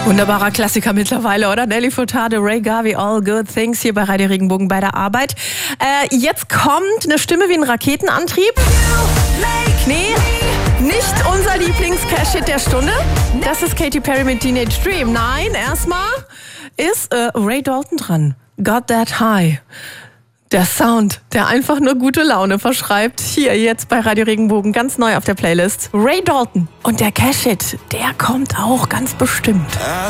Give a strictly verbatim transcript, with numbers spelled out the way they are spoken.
Wunderbarer Klassiker mittlerweile, oder? Nelly Furtado, Ray Garvey, All Good Things hier bei Radio Regenbogen bei der Arbeit. Äh, jetzt kommt eine Stimme wie ein Raketenantrieb. Nee, nicht unser Lieblings-Cash-Hit der Stunde. Das ist Katy Perry mit Teenage Dream. Nein, erstmal ist äh, Ray Dalton dran. Got That High. Der Sound, der einfach nur gute Laune verschreibt. Hier jetzt bei Radio Regenbogen, ganz neu auf der Playlist. Ray Dalton und der Cash-Hit, der kommt auch ganz bestimmt.